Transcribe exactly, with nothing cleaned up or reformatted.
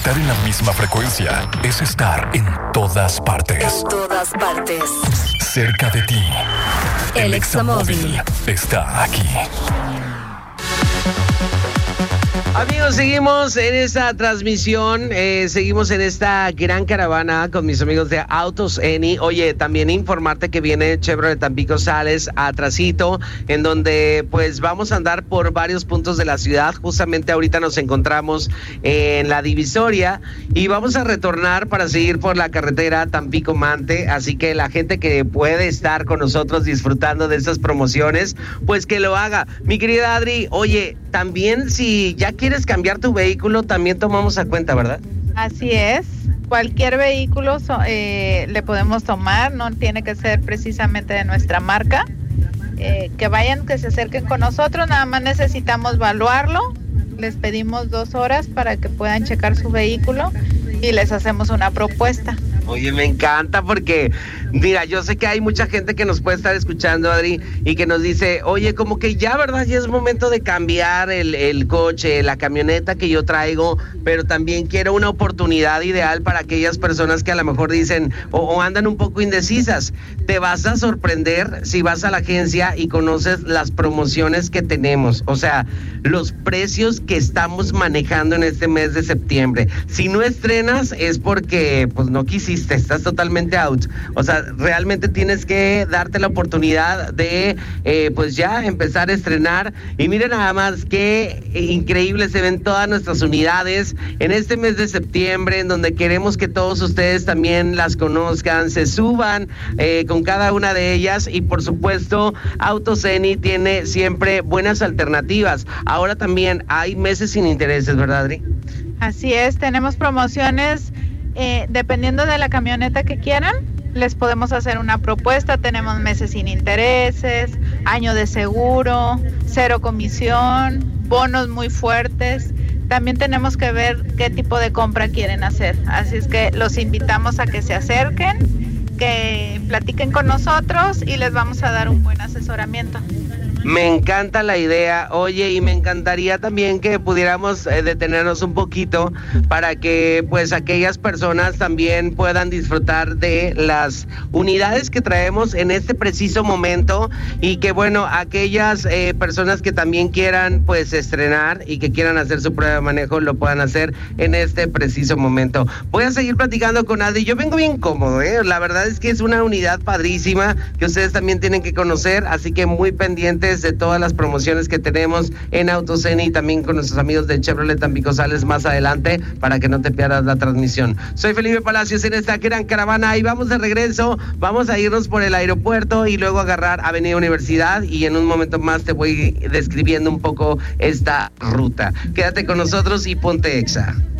Estar en la misma frecuencia es estar en todas partes. En todas partes. Cerca de ti. El El Examóvil Examóvil está aquí. Amigos, seguimos en esta transmisión, eh, seguimos en esta gran caravana con mis amigos de Autos Eni. Oye, también informarte que viene Chevrolet Tampico Sales atrasito, en donde pues vamos a andar por varios puntos de la ciudad. Justamente ahorita nos encontramos en la divisoria y vamos a retornar para seguir por la carretera Tampico-Mante. Así que la gente que puede estar con nosotros disfrutando de estas promociones, pues que lo haga. Mi querida Adri, oye, también si ya quieres cambiar tu vehículo, también tomamos a cuenta, ¿verdad? Así es. Cualquier vehículo so, eh, le podemos tomar, no tiene que ser precisamente de nuestra marca. Eh, que vayan, que se acerquen con nosotros, nada más necesitamos evaluarlo. Les pedimos dos horas para que puedan checar su vehículo y les hacemos una propuesta. Oye, me encanta porque, mira, yo sé que hay mucha gente que nos puede estar escuchando, Adri, y que nos dice, oye, como que ya, ¿verdad? Ya es momento de cambiar el, el coche, la camioneta que yo traigo, pero también quiero una oportunidad ideal para aquellas personas que a lo mejor dicen o, o andan un poco indecisas. Te vas a sorprender si vas a la agencia y conoces las promociones que tenemos, o sea, los precios que estamos manejando en este mes de septiembre. Si no estrenas es porque, pues, no quisiste. Estás totalmente out. O sea, realmente tienes que darte la oportunidad de, eh, pues ya empezar a estrenar. Y miren nada más qué increíble se ven todas nuestras unidades en este mes de septiembre, en donde queremos que todos ustedes también las conozcan, se suban eh, con cada una de ellas. Y por supuesto, Autos Eni tiene siempre buenas alternativas. Ahora también hay meses sin intereses, ¿verdad, Adri? Así es, tenemos promociones. Eh, dependiendo de la camioneta que quieran, les podemos hacer una propuesta. Tenemos meses sin intereses, año de seguro, cero comisión, bonos muy fuertes. También tenemos que ver qué tipo de compra quieren hacer. Así es que los invitamos a que se acerquen, que platiquen con nosotros y les vamos a dar un buen asesoramiento. Me encanta la idea, oye, y me encantaría también que pudiéramos eh, detenernos un poquito para que pues aquellas personas también puedan disfrutar de las unidades que traemos en este preciso momento y que bueno, aquellas eh, personas que también quieran pues estrenar y que quieran hacer su prueba de manejo lo puedan hacer en este preciso momento. Voy a seguir platicando con Adri, yo vengo bien cómodo, ¿eh? La verdad es que es una unidad padrísima que ustedes también tienen que conocer, así que muy pendientes de todas las promociones que tenemos en Autos Eni y también con nuestros amigos de Chevrolet Tampico Sales más adelante para que no te pierdas la transmisión. Soy Felipe Palacios en esta gran caravana y vamos de regreso, vamos a irnos por el aeropuerto y luego agarrar Avenida Universidad y en un momento más te voy describiendo un poco esta ruta. Quédate con nosotros y ponte Exa.